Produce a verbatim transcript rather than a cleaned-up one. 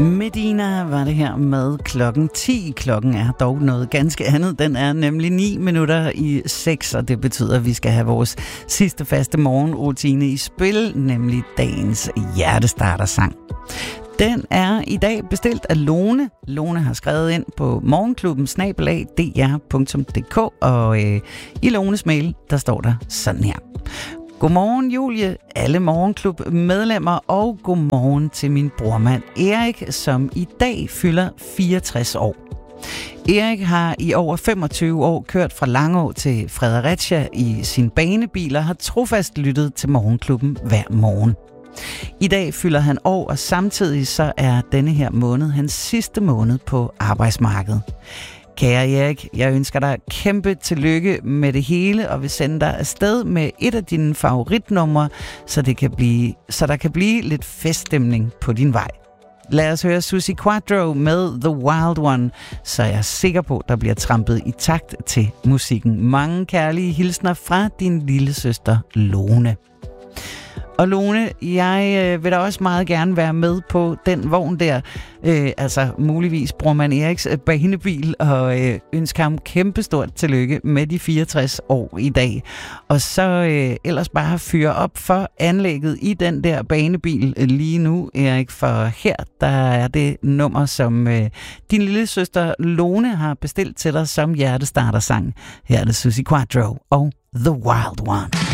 Medina var det her med klokken ti. Klokken er dog noget ganske andet. Den er nemlig ni minutter i seks, og det betyder, at vi skal have vores sidste faste morgenrutine i spil, nemlig dagens hjertestartersang. Den er i dag bestilt af Lone. Lone har skrevet ind på morgenklubben snabel-a d r punktum d k, og øh, i Lones mail, der står der sådan her. Godmorgen Julie, alle morgenklub-medlemmer, og godmorgen til min brormand Erik, som i dag fylder fireogtres år. Erik har i over femogtyve år kørt fra Langå til Fredericia i sin banebil og har trofast lyttet til morgenklubben hver morgen. I dag fylder han år, og samtidig så er denne her måned hans sidste måned på arbejdsmarkedet. Kære Erik, jeg ønsker dig kæmpe tillykke med det hele, og vil sende dig afsted med et af dine favoritnumre, så, det kan blive, så der kan blive lidt feststemning på din vej. Lad os høre Suzi Quatro med The Wild One, så jeg er sikker på, der bliver trampet i takt til musikken. Mange kærlige hilsner fra din lille søster Lone. Og Lone, jeg øh, vil da også meget gerne være med på den vogn der, øh, altså muligvis brormand Eriks øh, banebil, og øh, ønsker ham kæmpestort tillykke med de fireogtres år i dag. Og så øh, ellers bare fyre op for anlægget i den der banebil øh, lige nu, Erik, for her der er det nummer, som øh, din lille søster Lone har bestilt til dig som hjertestartersang. Her er det Suzi Quatro og The Wild One.